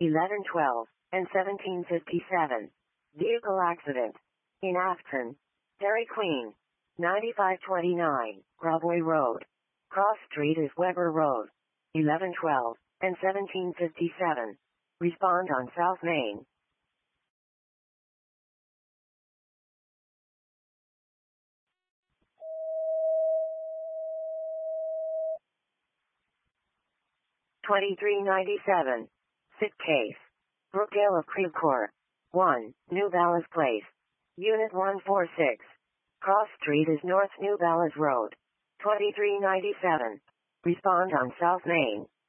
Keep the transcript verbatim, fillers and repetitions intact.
eleven twelve, and seventeen fifty-seven. Vehicle accident. In Afton. Dairy Queen. ninety-five twenty-nine, Broadway Road. Cross Street is Weber Road. eleven twelve, and seventeen fifty-seven. Respond on South Main. twenty-three ninety-seven. Sit case. Brookdale of Creve Court. one, New Ballas Place. Unit one forty-six. Cross Street is North New Ballas Road. twenty-three ninety-seven. Respond on South Main.